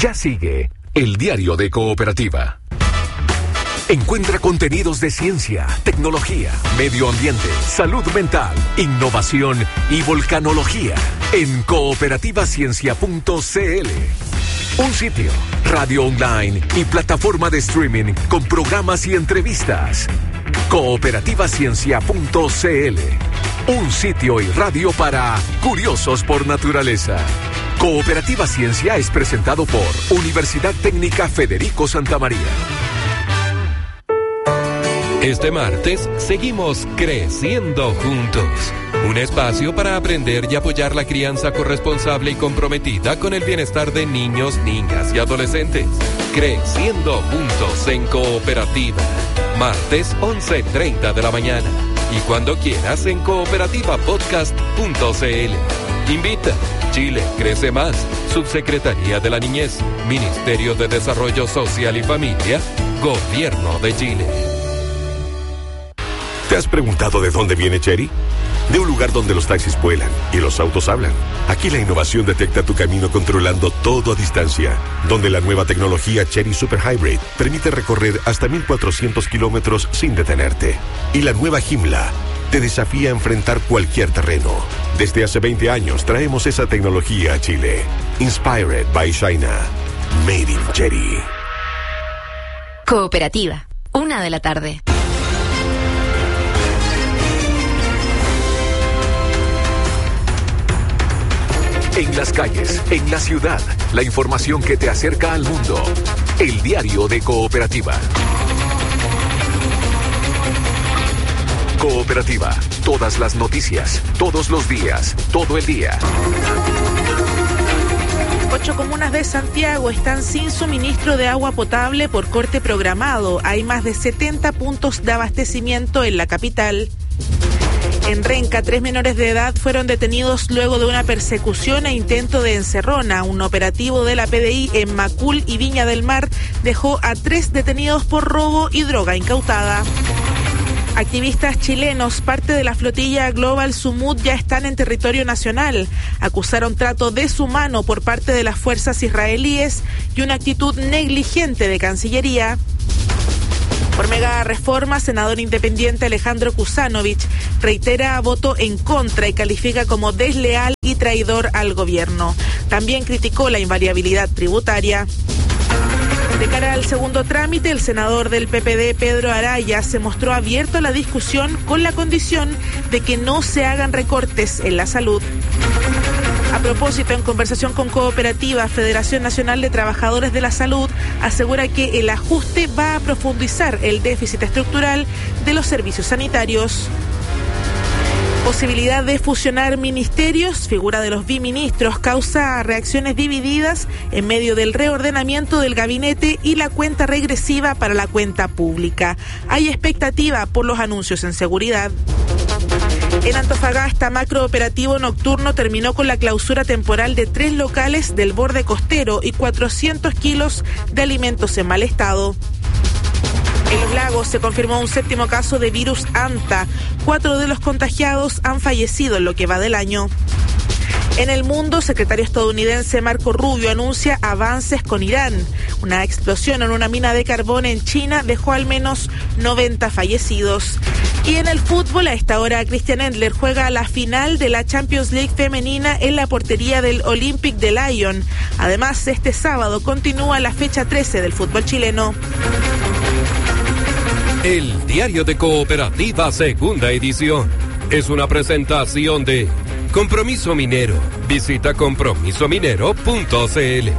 Ya sigue el Diario de Cooperativa. Encuentra contenidos de ciencia, tecnología, medio ambiente, salud mental, innovación y volcanología en cooperativaciencia.cl. Un sitio, radio online y plataforma de streaming con programas y entrevistas. Cooperativaciencia.cl. Un sitio y radio para curiosos por naturaleza. Cooperativa Ciencia es presentado por Universidad Técnica Federico Santa María. Este martes seguimos creciendo juntos. Un espacio para aprender y apoyar la crianza corresponsable y comprometida con el bienestar de niños, niñas y adolescentes. Creciendo juntos en Cooperativa. Martes 11:30 de la mañana. Y cuando quieras en cooperativapodcast.cl. Invita. Chile crece más. Subsecretaría de la Niñez. Ministerio de Desarrollo Social y Familia. Gobierno de Chile. ¿Te has preguntado de dónde viene Chery? De un lugar donde los taxis vuelan y los autos hablan. Aquí la innovación detecta tu camino controlando todo a distancia. Donde la nueva tecnología Chery Super Hybrid permite recorrer hasta 1,400 kilómetros sin detenerte. Y la nueva Joomla te desafía a enfrentar cualquier terreno. Desde hace 20 años traemos esa tecnología a Chile. Inspired by China. Made in Chery. Cooperativa. 1:00 p.m. En las calles, en la ciudad, la información que te acerca al mundo. El Diario de Cooperativa. Cooperativa. Todas las noticias, todos los días, todo el día. 8 comunas de Santiago están sin suministro de agua potable por corte programado. Hay más de 70 puntos de abastecimiento en la capital. En Renca, 3 menores de edad fueron detenidos luego de una persecución e intento de encerrona. Un operativo de la PDI en Macul y Viña del Mar dejó a 3 detenidos por robo y droga incautada. Activistas chilenos, parte de la flotilla Global Sumut, ya están en territorio nacional. Acusaron trato deshumano por parte de las fuerzas israelíes y una actitud negligente de Cancillería. Por mega reforma, senador independiente Alejandro Kusanovich reitera voto en contra y califica como desleal y traidor al gobierno. También criticó la invariabilidad tributaria. De cara al segundo trámite, el senador del PPD, Pedro Araya, se mostró abierto a la discusión con la condición de que no se hagan recortes en la salud. A propósito, en conversación con Cooperativa, Federación Nacional de Trabajadores de la Salud asegura que el ajuste va a profundizar el déficit estructural de los servicios sanitarios. Posibilidad de fusionar ministerios, figura de los biministros, causa reacciones divididas en medio del reordenamiento del gabinete y la cuenta regresiva para la cuenta pública. Hay expectativa por los anuncios en seguridad. En Antofagasta, macrooperativo nocturno terminó con la clausura temporal de 3 locales del borde costero y 400 kilos de alimentos en mal estado. En Los Lagos se confirmó un 7º caso de virus Anta. 4 de los contagiados han fallecido en lo que va del año. En el mundo, secretario estadounidense Marco Rubio anuncia avances con Irán. Una explosión en una mina de carbón en China dejó al menos 90 fallecidos. Y en el fútbol, a esta hora, Christian Endler juega la final de la Champions League femenina en la portería del Olympique de Lyon. Además, este sábado continúa la fecha 13 del fútbol chileno. El Diario de Cooperativa, segunda edición. Es una presentación de Compromiso Minero. Visita compromisominero.cl.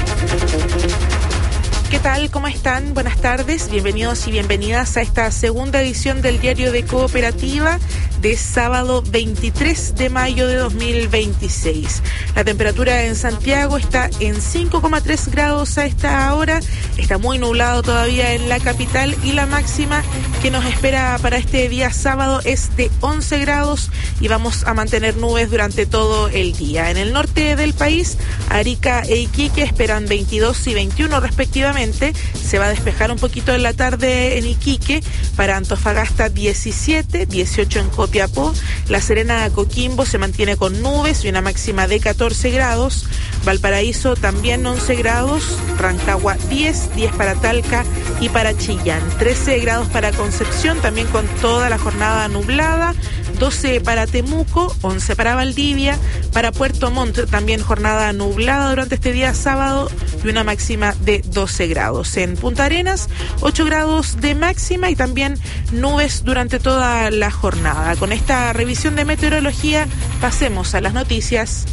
¿Qué tal? ¿Cómo están? Buenas tardes. Bienvenidos y bienvenidas a esta segunda edición del Diario de Cooperativa de sábado 23 de mayo de 2026. La temperatura en Santiago está en 5,3 grados a esta hora. Está muy nublado todavía en la capital y la máxima que nos espera para este día sábado es de 11 grados y vamos a mantener nubes durante todo el día. En el norte del país, Arica e Iquique esperan 22 y 21 respectivamente. nuevamente. Se va a despejar un poquito en la tarde en Iquique. Para Antofagasta 17, 18 en Copiapó. La Serena, Coquimbo se mantiene con nubes y una máxima de 14 grados. Valparaíso también 11 grados. Rancagua 10, 10 para Talca y para Chillán. 13 grados para Concepción, también con toda la jornada nublada. 12 para Temuco, 11 para Valdivia. Para Puerto Montt también jornada nublada durante este día sábado y una máxima de 12 grados. En Punta Arenas, 8 grados de máxima y también nubes durante toda la jornada. Con esta revisión de meteorología, pasemos a las noticias.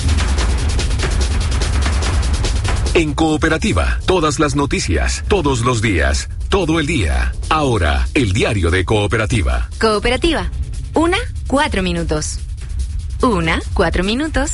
En Cooperativa, todas las noticias, todos los días, todo el día. Ahora, el diario de Cooperativa. Cooperativa. 4 minutos. 4 minutos.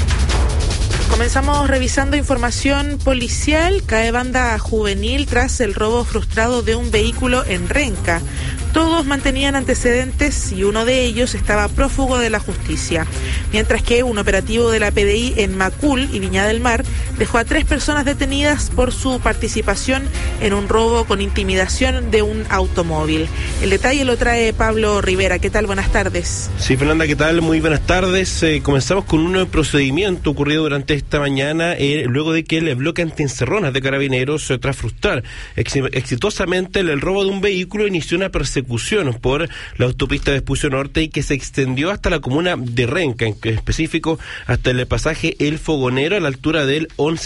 Comenzamos revisando información policial. Cae banda juvenil tras el robo frustrado de un vehículo en Renca. Todos mantenían antecedentes y uno de ellos estaba prófugo de la justicia. Mientras que un operativo de la PDI en Macul y Viña del Mar dejó a 3 personas detenidas por su participación en un robo con intimidación de un automóvil. El detalle lo trae Pablo Rivera. ¿Qué tal? Buenas tardes. Sí, Fernanda, ¿qué tal? Muy buenas tardes. Comenzamos con un procedimiento ocurrido durante esta mañana, luego de que el bloque antiencerronas de Carabineros, tras frustrar exitosamente el robo de un vehículo, inició una persecución por la autopista Vespucio Norte y que se extendió hasta la comuna de Renca, en específico hasta el pasaje El Fogonero a la altura del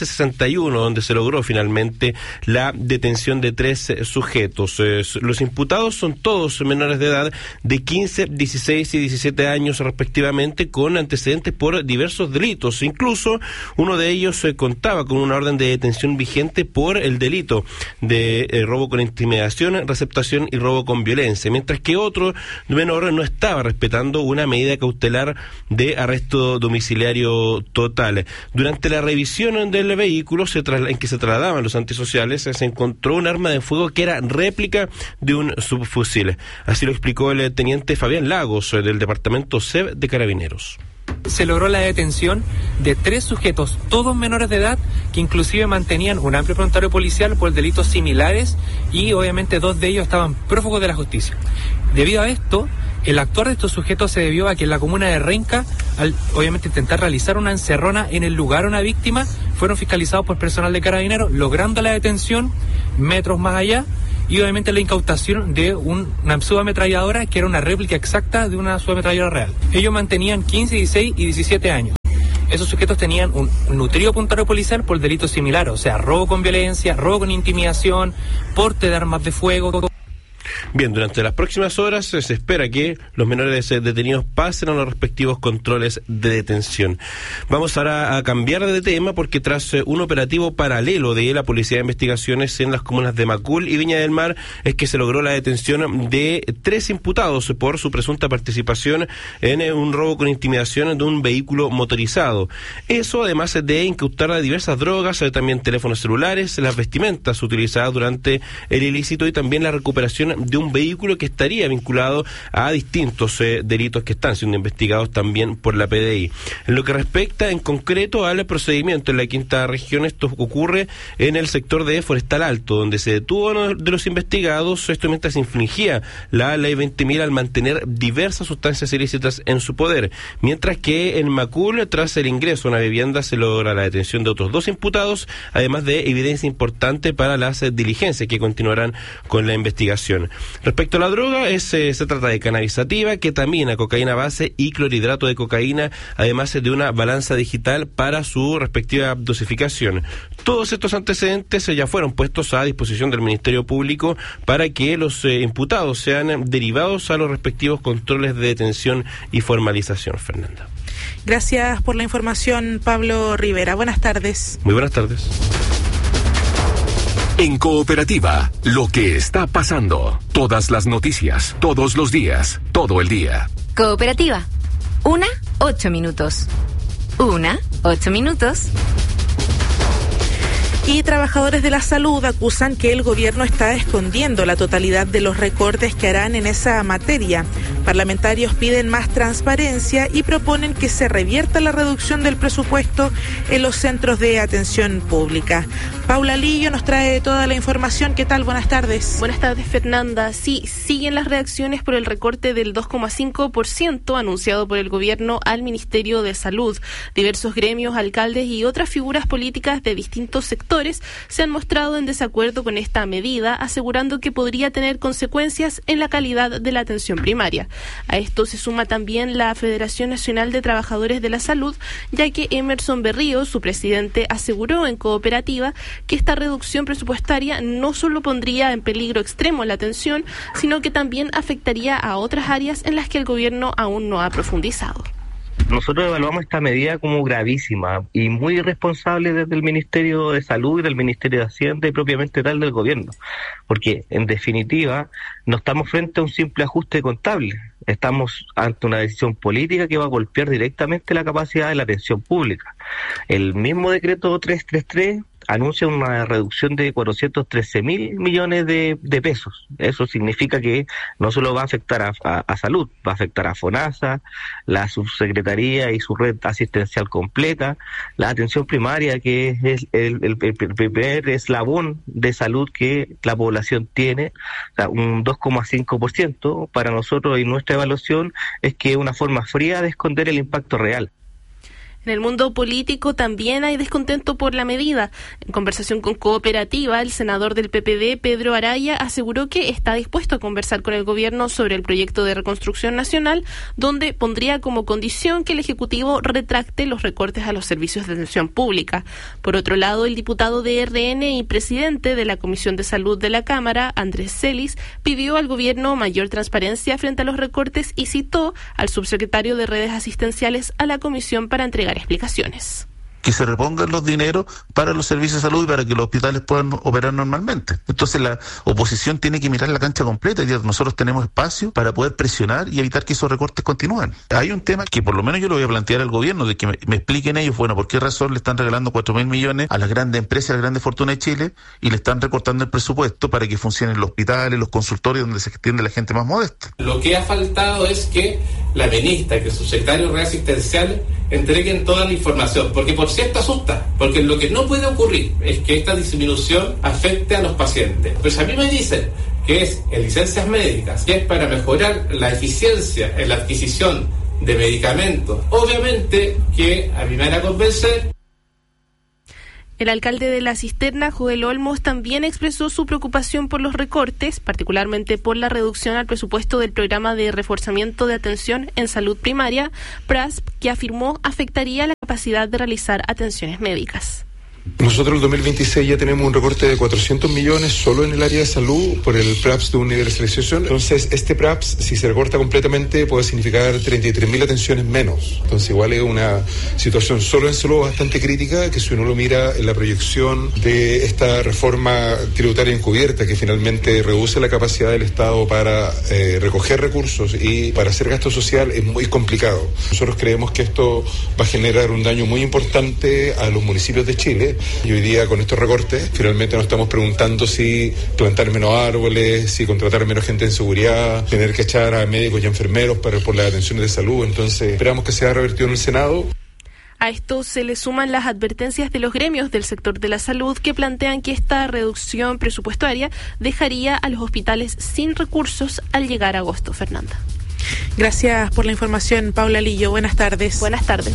1161, donde se logró finalmente la detención de 3 sujetos. Los imputados son todos menores de edad de 15, 16 y 17 años respectivamente, con antecedentes por diversos delitos. Incluso uno de ellos contaba con una orden de detención vigente por el delito de robo con intimidación, receptación y robo con violencia, mientras que otro menor no estaba respetando una medida cautelar de arresto domiciliario total. Durante la revisión del vehículo en que se trasladaban los antisociales, se encontró un arma de fuego que era réplica de un subfusil. Así lo explicó el teniente Fabián Lagos, del departamento SEB de Carabineros. Se logró la detención de 3 sujetos, todos menores de edad, que inclusive mantenían un amplio prontuario policial por delitos similares y obviamente 2 de ellos estaban prófugos de la justicia. Debido a esto, el actuar de estos sujetos se debió a que en la comuna de Renca, al obviamente intentar realizar una encerrona en el lugar a una víctima, fueron fiscalizados por personal de Carabineros, logrando la detención metros más allá, y obviamente la incautación de una subametralladora que era una réplica exacta de una subametralladora real. Ellos mantenían 15, 16 y 17 años. Esos sujetos tenían un nutrido prontuario policial por delitos similares, o sea, robo con violencia, robo con intimidación, porte de armas de fuego. Bien, durante las próximas horas se espera que los menores detenidos pasen a los respectivos controles de detención. Vamos ahora a cambiar de tema, porque tras un operativo paralelo de la Policía de Investigaciones en las comunas de Macul y Viña del Mar, es que se logró la detención de 3 imputados por su presunta participación en un robo con intimidación de un vehículo motorizado. Eso además de incautar diversas drogas, también teléfonos celulares, las vestimentas utilizadas durante el ilícito y también la recuperación de un vehículo que estaría vinculado a distintos delitos que están siendo investigados también por la PDI. En lo que respecta en concreto al procedimiento en la Quinta Región, esto ocurre en el sector de Forestal Alto, donde se detuvo uno de los investigados, esto mientras se infringía la ley 20.000 al mantener diversas sustancias ilícitas en su poder, mientras que en Macul, tras el ingreso a una vivienda, se logra la detención de otros 2 imputados, además de evidencia importante para las diligencias que continuarán con la investigación. Respecto a la droga, se trata de cannabis sativa, ketamina, cocaína base y clorhidrato de cocaína, además de una balanza digital para su respectiva dosificación. Todos estos antecedentes ya fueron puestos a disposición del Ministerio Público para que los imputados sean derivados a los respectivos controles de detención y formalización. Fernanda. Gracias por la información, Pablo Rivera. Buenas tardes. Muy buenas tardes. En Cooperativa, lo que está pasando. Todas las noticias, todos los días, todo el día. Cooperativa. 8 minutos. 8 minutos. Y trabajadores de la salud acusan que el gobierno está escondiendo la totalidad de los recortes que harán en esa materia. Parlamentarios piden más transparencia y proponen que se revierta la reducción del presupuesto en los centros de atención pública. Paula Lillo nos trae toda la información. ¿Qué tal? Buenas tardes. Buenas tardes, Fernanda. Sí, siguen las reacciones por el recorte del 2,5% anunciado por el gobierno al Ministerio de Salud. Diversos gremios, alcaldes y otras figuras políticas de distintos sectores se han mostrado en desacuerdo con esta medida, asegurando que podría tener consecuencias en la calidad de la atención primaria. A esto se suma también la Federación Nacional de Trabajadores de la Salud, ya que Emerson Berríos, su presidente, aseguró en Cooperativa que esta reducción presupuestaria no solo pondría en peligro extremo la atención, sino que también afectaría a otras áreas en las que el gobierno aún no ha profundizado. Nosotros evaluamos esta medida como gravísima y muy irresponsable desde el Ministerio de Salud y del Ministerio de Hacienda y propiamente tal del gobierno, porque en definitiva no estamos frente a un simple ajuste contable, estamos ante una decisión política que va a golpear directamente la capacidad de la atención pública. El mismo decreto 333 anuncia una reducción de 413.000 millones de pesos. Eso significa que no solo va a afectar a salud, va a afectar a FONASA, la subsecretaría y su red asistencial completa, la atención primaria, que es el primer eslabón de salud que la población tiene, o sea, un 2,5%. Para nosotros y nuestra evaluación es que es una forma fría de esconder el impacto real. En el mundo político también hay descontento por la medida. En conversación con Cooperativa, el senador del PPD, Pedro Araya, aseguró que está dispuesto a conversar con el gobierno sobre el proyecto de reconstrucción nacional, donde pondría como condición que el Ejecutivo retracte los recortes a los servicios de atención pública. Por otro lado, el diputado de RN y presidente de la Comisión de Salud de la Cámara, Andrés Celis, pidió al gobierno mayor transparencia frente a los recortes y citó al subsecretario de Redes Asistenciales a la comisión para entregar explicaciones. Que se repongan los dineros para los servicios de salud y para que los hospitales puedan operar normalmente. Entonces la oposición tiene que mirar la cancha completa y nosotros tenemos espacio para poder presionar y evitar que esos recortes continúen. Hay un tema que por lo menos yo lo voy a plantear al gobierno, de que me expliquen ellos, bueno, por qué razón le están regalando 4.000 millones a las grandes empresas, a las grandes fortunas de Chile, y le están recortando el presupuesto para que funcionen los hospitales, los consultorios donde se atiende la gente más modesta. Lo que ha faltado es que la ministra, que el subsecretario de Redes Asistenciales entreguen toda la información, porque por cierto asusta, porque lo que no puede ocurrir es que esta disminución afecte a los pacientes. Pues a mí me dicen que es en licencias médicas, que es para mejorar la eficiencia en la adquisición de medicamentos. Obviamente que a mí me van a convencer. El alcalde de La Cisterna, Joel Olmos, también expresó su preocupación por los recortes, particularmente por la reducción al presupuesto del Programa de Reforzamiento de Atención en Salud Primaria, PRASP, que afirmó afectaría la capacidad de realizar atenciones médicas. Nosotros en el 2026 ya tenemos un recorte de 400 millones solo en el área de salud por el PRAPS de universalización. Entonces, este PRAPS, si se recorta completamente, puede significar 33.000 atenciones menos. Entonces, igual es una situación solo en salud bastante crítica, que si uno lo mira en la proyección de esta reforma tributaria encubierta, que finalmente reduce la capacidad del Estado para recoger recursos y para hacer gasto social, es muy complicado. Nosotros creemos que esto va a generar un daño muy importante a los municipios de Chile. Y hoy día con estos recortes finalmente nos estamos preguntando si plantar menos árboles, si contratar menos gente en seguridad, tener que echar a médicos y enfermeros por las atenciones de salud. Entonces esperamos que sea revertido en el Senado. A esto se le suman las advertencias de los gremios del sector de la salud que plantean que esta reducción presupuestaria dejaría a los hospitales sin recursos al llegar a agosto. Fernanda. Gracias por la información, Paula Lillo. Buenas tardes. Buenas tardes.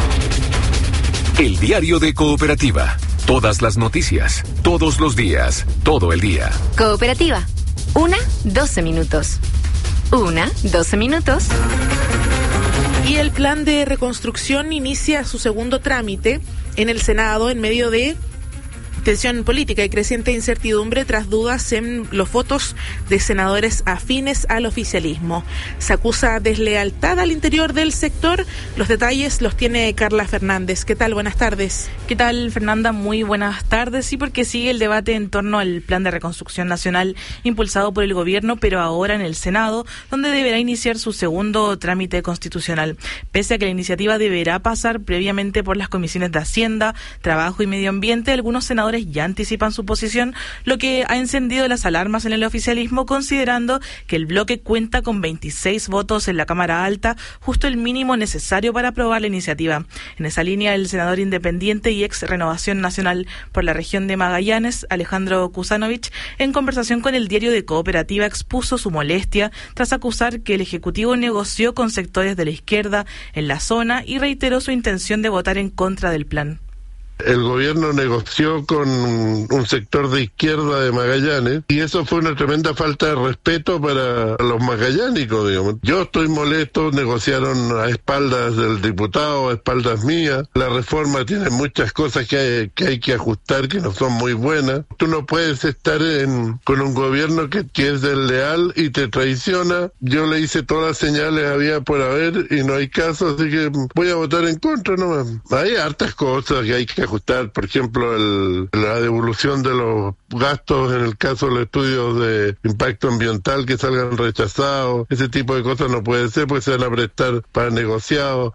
El diario de Cooperativa. Todas las noticias, todos los días, todo el día. Cooperativa. 12 minutos. 12 minutos. Y el plan de reconstrucción inicia su segundo trámite en el Senado en medio de tensión política y creciente incertidumbre tras dudas en los votos de senadores afines al oficialismo. Se acusa deslealtad al interior del sector. Los detalles los tiene Carla Fernández. ¿Qué tal? Buenas tardes. ¿Qué tal, Fernanda? Muy buenas tardes. Sí, porque sigue el debate en torno al plan de reconstrucción nacional impulsado por el gobierno, pero ahora en el Senado, donde deberá iniciar su segundo trámite constitucional. Pese a que la iniciativa deberá pasar previamente por las comisiones de Hacienda, Trabajo y Medio Ambiente, algunos senadores senadores ya anticipan su posición, lo que ha encendido las alarmas en el oficialismo, considerando que el bloque cuenta con 26 votos en la Cámara Alta, justo el mínimo necesario para aprobar la iniciativa. En esa línea, el senador independiente y ex Renovación Nacional por la región de Magallanes, Alejandro Kusanovich, en conversación con el diario de Cooperativa, expuso su molestia tras acusar que el Ejecutivo negoció con sectores de la izquierda en la zona y reiteró su intención de votar en contra del plan. El gobierno negoció con un sector de izquierda de Magallanes y eso fue una tremenda falta de respeto para los magallánicos, digamos. Yo estoy molesto, negociaron a espaldas del diputado, a espaldas mías. La reforma tiene muchas cosas que hay que ajustar, que no son muy buenas. Tú no puedes estar con un gobierno que es desleal y te traiciona. Yo le hice todas las señales había por haber y no hay caso, así que voy a votar en contra nomás. Hay hartas cosas que hay que ajustar, por ejemplo, la devolución de los gastos en el caso de los estudios de impacto ambiental que salgan rechazados. Ese tipo de cosas no puede ser porque se van a prestar para negociados.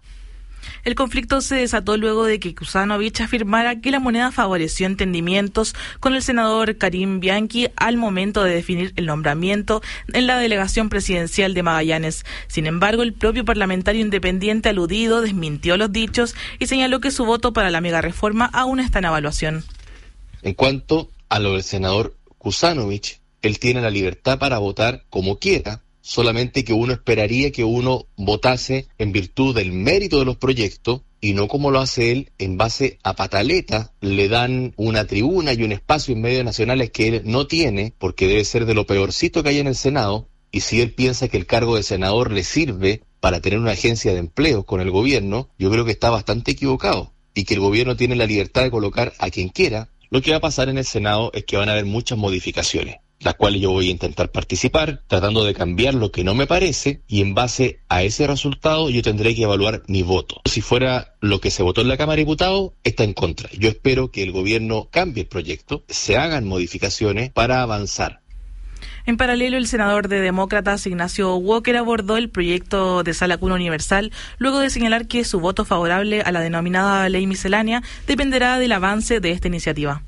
El conflicto se desató luego de que Kusanovich afirmara que la moneda favoreció entendimientos con el senador Karim Bianchi al momento de definir el nombramiento en la delegación presidencial de Magallanes. Sin embargo, el propio parlamentario independiente aludido desmintió los dichos y señaló que su voto para la megareforma aún está en evaluación. En cuanto a lo del senador Kusanovich, él tiene la libertad para votar como quiera, solamente que uno esperaría que uno votase en virtud del mérito de los proyectos y no como lo hace él en base a pataleta. Le dan una tribuna y un espacio en medios nacionales que él no tiene porque debe ser de lo peorcito que hay en el Senado, y si él piensa que el cargo de senador le sirve para tener una agencia de empleo con el gobierno, yo creo que está bastante equivocado y que el gobierno tiene la libertad de colocar a quien quiera. Lo que va a pasar en el Senado es que van a haber muchas modificaciones, las cuales yo voy a intentar participar, tratando de cambiar lo que no me parece, y en base a ese resultado yo tendré que evaluar mi voto. Si fuera lo que se votó en la Cámara de Diputados, está en contra. Yo espero que el gobierno cambie el proyecto, se hagan modificaciones para avanzar. En paralelo, el senador de Demócratas, Ignacio Walker, abordó el proyecto de Sala Cuna Universal, luego de señalar que su voto favorable a la denominada ley miscelánea dependerá del avance de esta iniciativa.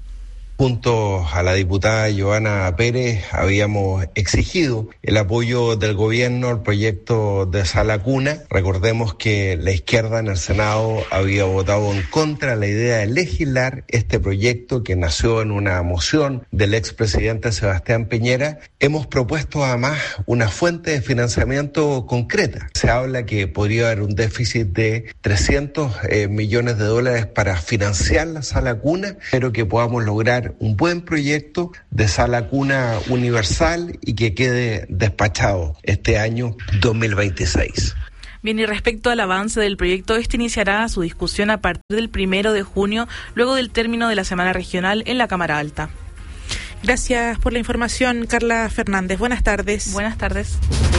Junto a la diputada Joana Pérez habíamos exigido el apoyo del gobierno al proyecto de Sala Cuna. Recordemos que la izquierda en el Senado había votado en contra de la idea de legislar este proyecto que nació en una moción del expresidente Sebastián Piñera. Hemos propuesto además una fuente de financiamiento concreta. Se habla que podría haber un déficit de 300 millones de dólares para financiar la Sala Cuna, pero que podamos lograr un buen proyecto de Sala Cuna Universal y que quede despachado este año 2026. Bien, y respecto al avance del proyecto, este iniciará su discusión a partir del 1 de junio, luego del término de la semana regional en la Cámara Alta. Gracias por la información, Carla Fernández. Buenas tardes. Buenas tardes.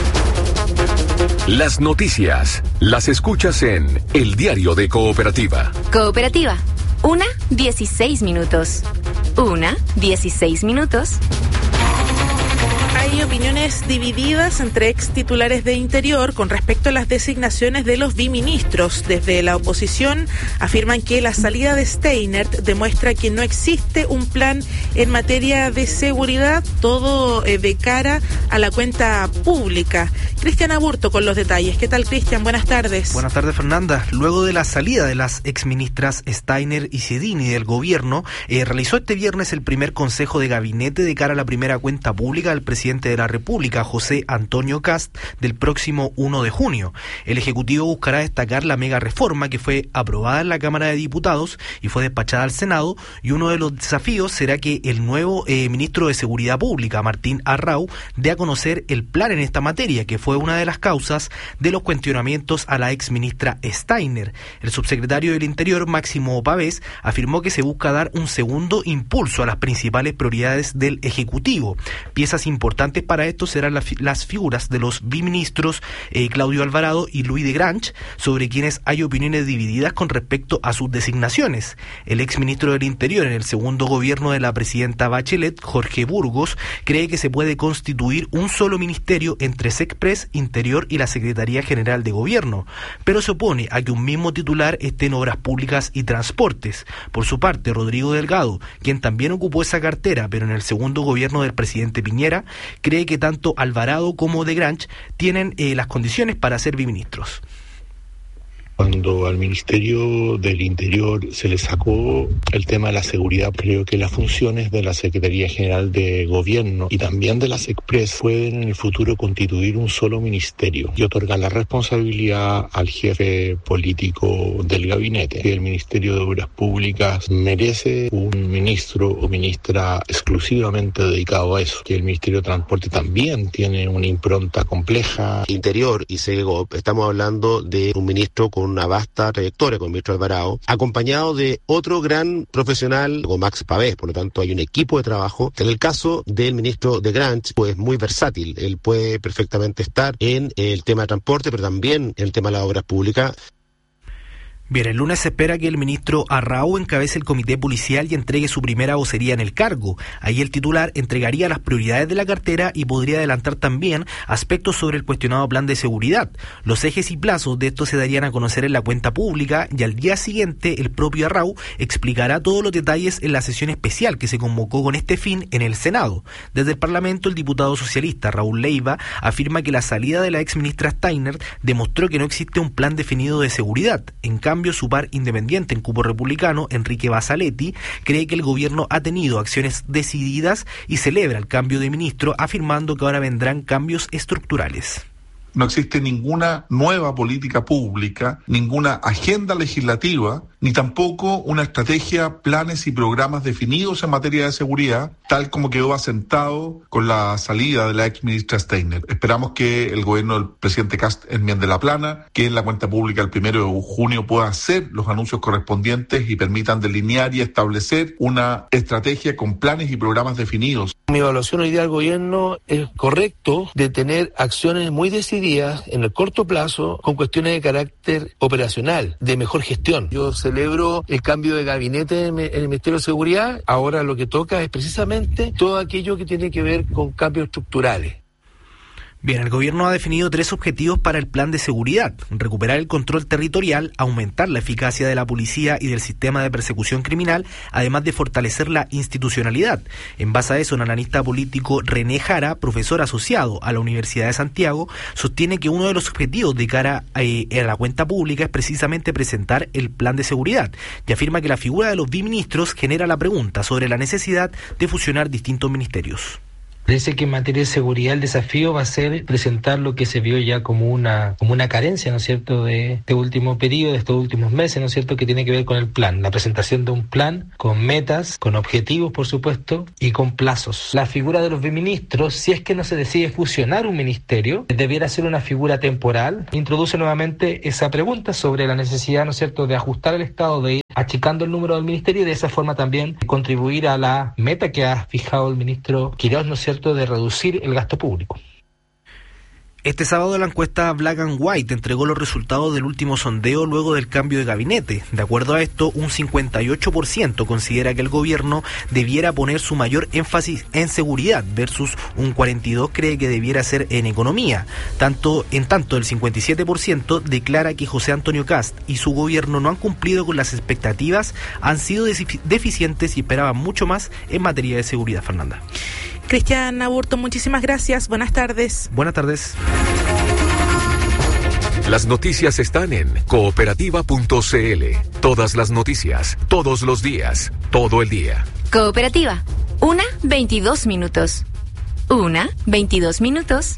Las noticias las escuchas en El Diario de Cooperativa. Cooperativa. 1:16 minutos. 1:16 minutos. Hay opiniones divididas entre ex titulares de Interior con respecto a las designaciones de los biministros. Desde la oposición afirman que la salida de Steinert demuestra que no existe un plan en materia de seguridad, todo de cara a la cuenta pública. Cristian Aburto con los detalles. ¿Qué tal, Cristian? Buenas tardes. Buenas tardes, Fernanda. Luego de la salida de las exministras Steiner y Cedini del gobierno, realizó este viernes el primer consejo de gabinete de cara a la primera cuenta pública del presidente de la República, José Antonio Kast, del próximo 1 de junio. El Ejecutivo buscará destacar la mega reforma que fue aprobada en la Cámara de Diputados y fue despachada al Senado, y uno de los desafíos será que el nuevo ministro de Seguridad Pública, Martín Arrau, dé a conocer el plan en esta materia, que fue una de las causas de los cuestionamientos a la exministra Steiner. El subsecretario del Interior, Máximo Pavés, afirmó que se busca dar un segundo impulso a las principales prioridades del Ejecutivo. Piezas importantes importantes para esto serán las figuras de los biministros Claudio Alvarado y Luis de Grange, sobre quienes hay opiniones divididas con respecto a sus designaciones. El exministro del Interior en el segundo gobierno de la presidenta Bachelet, Jorge Burgos, cree que se puede constituir un solo ministerio entre SECPRES, Interior y la Secretaría General de Gobierno, pero se opone a que un mismo titular esté en Obras Públicas y Transportes. Por su parte, Rodrigo Delgado, quien también ocupó esa cartera, pero en el segundo gobierno del presidente Piñera, cree que tanto Alvarado como de Grange tienen las condiciones para ser biministros. Cuando al Ministerio del Interior se le sacó el tema de la seguridad, creo que las funciones de la Secretaría General de Gobierno y también de la SECPRES pueden en el futuro constituir un solo ministerio y otorgar la responsabilidad al jefe político del gabinete. El Ministerio de Obras Públicas merece un ministro o ministra exclusivamente dedicado a eso. Que el Ministerio de Transporte también tiene una impronta compleja. Interior y SEGOP, estamos hablando de un ministro con una vasta trayectoria, con el ministro Alvarado, acompañado de otro gran profesional, como Max Pavés. Por lo tanto, hay un equipo de trabajo. En el caso del ministro de Grange, pues muy versátil. Él puede perfectamente estar en el tema de transporte, pero también en el tema de las obras públicas. Bien, el lunes se espera que el ministro Arrau encabece el comité policial y entregue su primera vocería en el cargo. Ahí el titular entregaría las prioridades de la cartera y podría adelantar también aspectos sobre el cuestionado plan de seguridad. Los ejes y plazos de esto se darían a conocer en la cuenta pública y al día siguiente el propio Arrau explicará todos los detalles en la sesión especial que se convocó con este fin en el Senado. Desde el Parlamento, el diputado socialista Raúl Leiva afirma que la salida de la exministra Steiner demostró que no existe un plan definido de seguridad. En cambio, su par independiente en cupo republicano, Enrique Basaletti, cree que el gobierno ha tenido acciones decididas y celebra el cambio de ministro, afirmando que ahora vendrán cambios estructurales. No existe ninguna nueva política pública, ninguna agenda legislativa, ni tampoco una estrategia, planes y programas definidos en materia de seguridad, tal como quedó asentado con la salida de la ex ministra Steiner. Esperamos que el gobierno del presidente Kast enmiende la plana, que en la cuenta pública el 1 de junio pueda hacer los anuncios correspondientes y permitan delinear y establecer una estrategia con planes y programas definidos. Mi evaluación hoy día del gobierno es correcto de tener acciones muy decididas en el corto plazo con cuestiones de carácter operacional, de mejor gestión. Yo celebro el cambio de gabinete en el Ministerio de Seguridad. Ahora lo que toca es precisamente todo aquello que tiene que ver con cambios estructurales. Bien, el gobierno ha definido 3 objetivos para el plan de seguridad: recuperar el control territorial, aumentar la eficacia de la policía y del sistema de persecución criminal, además de fortalecer la institucionalidad. En base a eso, un analista político, René Jara, profesor asociado a la Universidad de Santiago, sostiene que uno de los objetivos de cara a la cuenta pública es precisamente presentar el plan de seguridad, y afirma que la figura de los biministros genera la pregunta sobre la necesidad de fusionar distintos ministerios. Parece que en materia de seguridad el desafío va a ser presentar lo que se vio ya como una carencia, ¿no es cierto?, de este último periodo, de estos últimos meses, ¿no es cierto?, que tiene que ver con el plan, la presentación de un plan con metas, con objetivos, por supuesto, y con plazos. La figura de los biministros, si es que no se decide fusionar un ministerio, debiera ser una figura temporal. Introduce nuevamente esa pregunta sobre la necesidad, ¿no es cierto?, de ajustar el Estado, de ir achicando el número del ministerio y de esa forma también contribuir a la meta que ha fijado el ministro Quirós, ¿no es cierto?, de reducir el gasto público. Este sábado la encuesta Black and White entregó los resultados del último sondeo luego del cambio de gabinete. De acuerdo a esto, un 58% considera que el gobierno debiera poner su mayor énfasis en seguridad versus un 42% cree que debiera ser en economía. En tanto, el 57% declara que José Antonio Kast y su gobierno no han cumplido con las expectativas, han sido deficientes y esperaban mucho más en materia de seguridad. Fernanda. Cristian Aburto, muchísimas gracias. Buenas tardes. Buenas tardes. Las noticias están en cooperativa.cl. Todas las noticias, todos los días, todo el día. Cooperativa. 1:22 minutos. 1:22 minutos.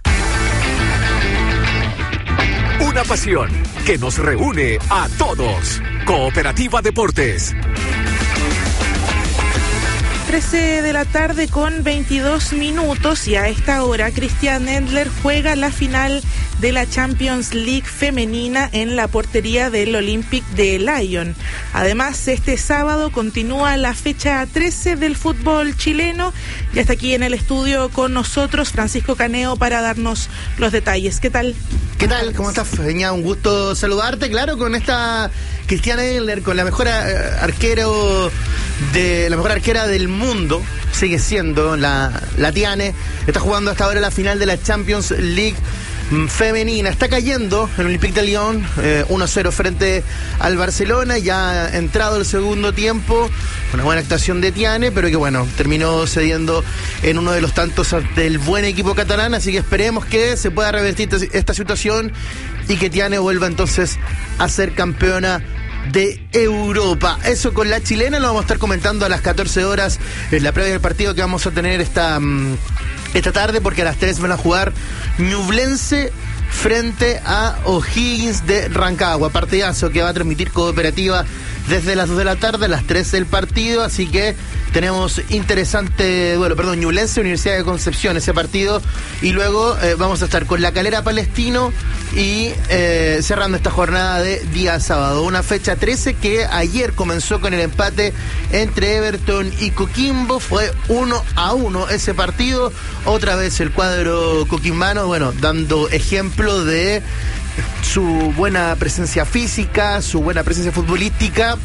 Una pasión que nos reúne a todos. Cooperativa Deportes. 13 de la tarde con 22 minutos y a esta hora Christian Endler juega la final de la Champions League femenina en la portería del Olympique de Lyon. Además, este sábado continúa la fecha 13 del fútbol chileno. Ya está aquí en el estudio con nosotros Francisco Caneo para darnos los detalles. ¿Qué tal? ¿Qué tal? ¿Cómo estás, Feña? Un gusto saludarte, claro, con esta Christiane Endler, con la mejor arquera del mundo, sigue siendo la Tiane. Está jugando hasta ahora la final de la Champions League femenina. Está cayendo el Olympique de Lyon 1-0 frente al Barcelona. Ya ha entrado el segundo tiempo, una buena actuación de Tiane, pero que bueno, terminó cediendo en uno de los tantos del buen equipo catalán. Así que esperemos que se pueda revertir esta situación y que Tiane vuelva entonces a ser campeona de Europa. Eso con la chilena lo vamos a estar comentando a las 14 horas en la previa del partido que vamos a tener esta tarde, porque a las 3 van a jugar Ñublense frente a O'Higgins de Rancagua. Partidazo que va a transmitir Cooperativa desde las 2 de la tarde, a las 3 del partido, así que tenemos interesante duelo. Ñublense, Universidad de Concepción, ese partido, y luego vamos a estar con La Calera Palestino y cerrando esta jornada de día sábado. Una fecha 13 que ayer comenzó con el empate entre Everton y Coquimbo, fue 1-1 ese partido. Otra vez el cuadro coquimbano, dando ejemplo de su buena presencia física, su buena presencia futbolística,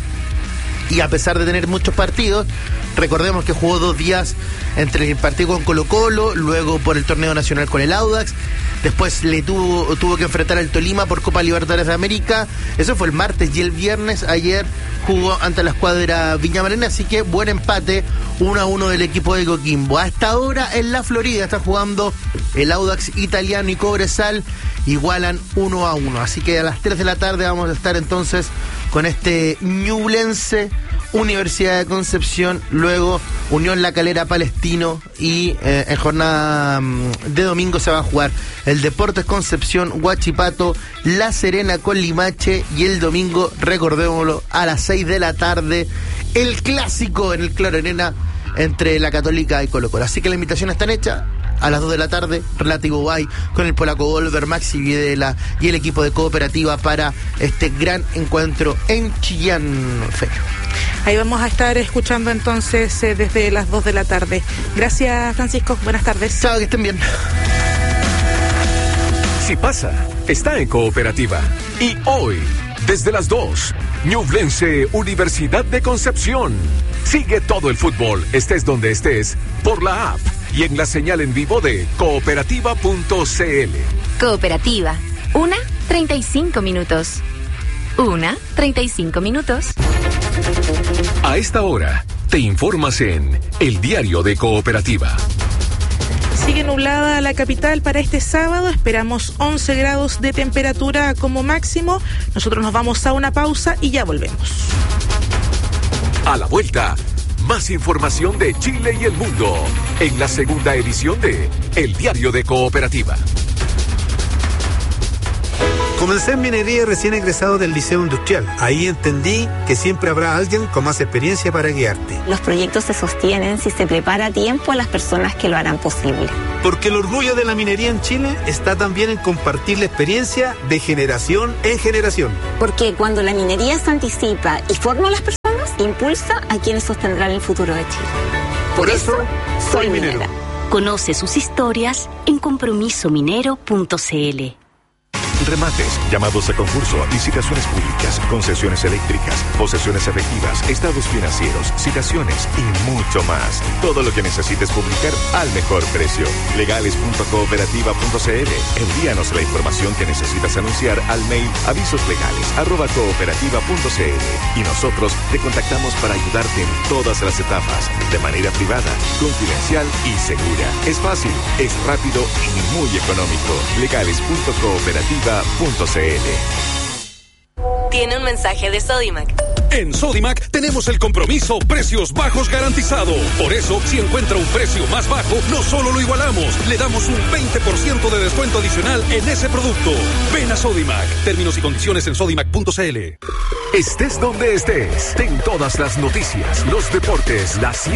y a pesar de tener muchos partidos, recordemos que jugó 2 días entre el partido con Colo-Colo, luego por el torneo nacional con el Audax, después tuvo que enfrentar al Tolima por Copa Libertadores de América. Eso fue el martes, y el viernes ayer jugó ante la escuadra Viñamarina, así que buen empate, 1-1 del equipo de Coquimbo. Hasta ahora en la Florida está jugando el Audax italiano y Cobresal, igualan 1-1, así que a las 3 de la tarde vamos a estar entonces con este Ñublense, Universidad de Concepción, luego Unión La Calera Palestino, y en jornada de domingo se va a jugar el Deportes Concepción, Huachipato, La Serena con Limache, y el domingo, recordémoslo, a las 6 de la tarde, el clásico en el Claro Arena entre la Católica y Colo-Colo. Así que la invitación está hecha. A las 2 de la tarde, Relativo Bay con el polaco Volver, Maxi Videla y el equipo de Cooperativa para este gran encuentro en Chillán, Feña. Ahí vamos a estar escuchando entonces desde las 2 de la tarde. Gracias, Francisco. Buenas tardes. Chao, que estén bien. Si pasa, está en Cooperativa. Y hoy, desde las 2, Ñublense, Universidad de Concepción. Sigue todo el fútbol, estés donde estés, por la app y en la señal en vivo de cooperativa.cl. Cooperativa, 1:35 minutos. 1:35 minutos. A esta hora, te informas en El Diario de Cooperativa. Sigue nublada la capital para este sábado, esperamos 11 grados de temperatura como máximo. Nosotros nos vamos a una pausa y ya volvemos. A la vuelta, más información de Chile y el mundo en la segunda edición de El Diario de Cooperativa. Comencé en minería recién egresado del Liceo Industrial. Ahí entendí que siempre habrá alguien con más experiencia para guiarte. Los proyectos se sostienen si se prepara a tiempo a las personas que lo harán posible. Porque el orgullo de la minería en Chile está también en compartir la experiencia de generación en generación. Porque cuando la minería se anticipa y forma a las personas, impulsa a quienes sostendrán el futuro de Chile. Por eso, soy minera. Conoce sus historias en compromisominero.cl. Remates, llamados a concurso, licitaciones públicas, concesiones eléctricas, posesiones efectivas, estados financieros, citaciones y mucho más. Todo lo que necesites publicar al mejor precio. Legales.cooperativa.cl. Envíanos la información que necesitas anunciar al mail avisoslegales@cooperativa.cl y nosotros te contactamos para ayudarte en todas las etapas, de manera privada, confidencial y segura. Es fácil, es rápido y muy económico. Legales.cooperativa.cl. Tiene un mensaje de Sodimac. En Sodimac tenemos el compromiso precios bajos garantizado. Por eso, si encuentra un precio más bajo, no solo lo igualamos, le damos un 20% de descuento adicional en ese producto. Ven a Sodimac. Términos y condiciones en sodimac.cl. Estés donde estés, ten todas las noticias, los deportes, las